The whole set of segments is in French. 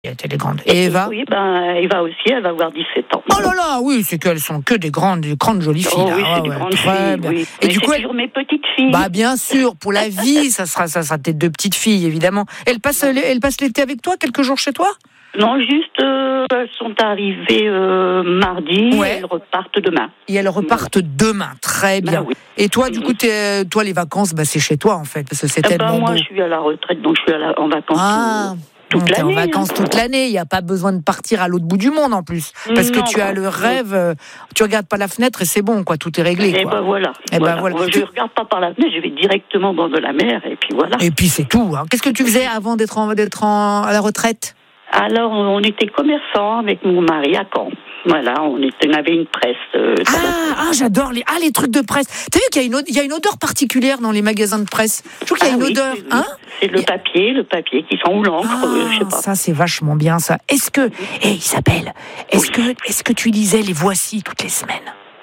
Elle est grande. Et Eva? Oui, Eva aussi, elle va avoir 17 ans. Oh là là, oui, c'est qu'elles sont que des grandes jolies filles. Oui, c'est des grandes filles, oui. Et Mais du coup, c'est toujours mes petites filles. bien sûr, pour la vie, ça sera tes deux petites filles, évidemment. Elles passent l'été avec toi, quelques jours chez toi? Non, juste, elles sont arrivées mardi, et elles repartent demain. Et elles repartent demain, très bien. Oui. Et toi, du coup, toi, les vacances, c'est chez toi, en fait, parce que c'est tellement moi, beau. je suis à la retraite, donc je suis en vacances toute t'es l'année. en vacances toute l'année, il n'y a pas besoin de partir à l'autre bout du monde, en plus. Parce que tu as le rêve, tu regardes pas la fenêtre et c'est bon, quoi, tout est réglé. Et voilà. Moi, je ne regarde pas par la fenêtre, je vais directement dans de la mer, et puis voilà. Et puis c'est tout. Hein. Qu'est-ce que tu faisais avant d'être à la retraite? Alors, on était commerçants avec mon mari à Caen. Voilà, on avait une presse. J'adore les trucs de presse. T'as vu qu'il y a une odeur particulière dans les magasins de presse? Je trouve qu'il y a une odeur. Oui. C'est le papier qui sent ou l'encre, je sais pas. Ça, c'est vachement bien, ça. Est-ce que, Isabelle, est-ce que tu lisais les Voici toutes les semaines?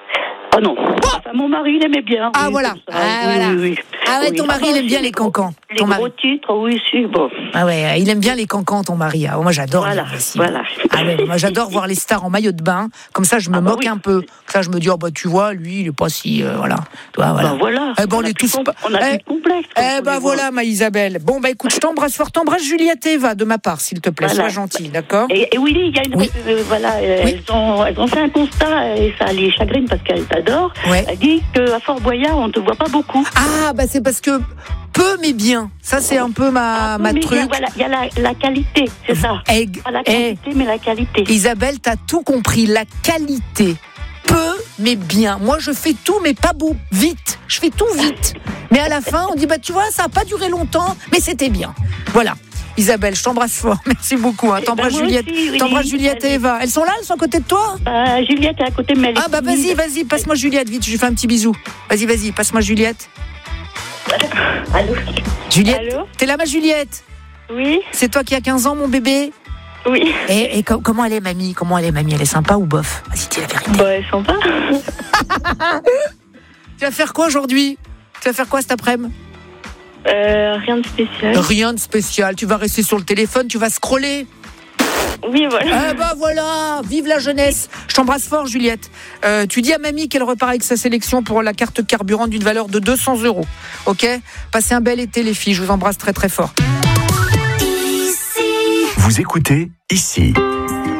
Oh non. Enfin, mon mari, il aimait bien. Voilà. Oui. Ton mari, il aime bien les cancans. Les gros titres, oui, si, bon. Il aime bien les cancans, ton mari. Moi, j'adore les Voici. Voilà. Moi, j'adore voir les stars en maillot de bain. Comme ça, je me moque un peu. Comme ça, je me dis, tu vois, lui, il est pas si, voilà. Voilà. On est tous. On a plus de complexe. Voilà, ma Isabelle. Bon, écoute, je t'embrasse fort. T'embrasse Juliette et Eva, de ma part, s'il te plaît. Sois gentille, d'accord? Et Willy, il y a une. Elles ont fait un constat, et ça les chagrine parce qu'elles t'adorent. Elle dit qu'à Fort Boyard, on ne te voit pas beaucoup. C'est parce que peu mais bien. Ça, c'est un peu ma truc. Voilà, il y a la qualité, c'est ça. Pas la quantité, mais la qualité. Isabelle, t'as tout compris. La qualité. Peu mais bien. Moi, je fais tout, mais pas beau. Vite. Je fais tout vite. Mais à la fin, on dit, tu vois, ça n'a pas duré longtemps, mais c'était bien. Voilà. Isabelle, je t'embrasse fort. Merci beaucoup. T'embrasses Juliette. T'embrasses Juliette et Eva. Elles sont là? Elles sont à côté de toi? Juliette est à côté de moi. Vas-y, passe-moi Juliette, vite. Je lui fais un petit bisou. Vas-y, passe-moi Juliette. Allô? Juliette, allô? T'es là, ma Juliette? Oui. C'est toi qui as 15 ans, mon bébé? Oui. Et comment elle est, mamie? Elle est sympa ou bof? Vas-y, dis la vérité. Elle est sympa. Tu vas faire quoi aujourd'hui? Tu vas faire quoi cet après-midi? Rien de spécial. Rien de spécial. Tu vas rester sur le téléphone, tu vas scroller. Oui, voilà. Voilà, vive la jeunesse. Je t'embrasse fort, Juliette. Tu dis à mamie qu'elle repart avec sa sélection pour la carte carburant d'une valeur de 200 €. Ok? Passez un bel été, les filles. Je vous embrasse très très fort. Vous écoutez Ici.